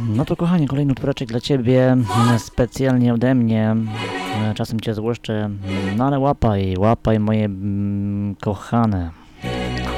No to kochanie, kolejny utworeczek dla Ciebie, specjalnie ode mnie. Czasem Cię złoszczę, no ale łapaj moje kochane.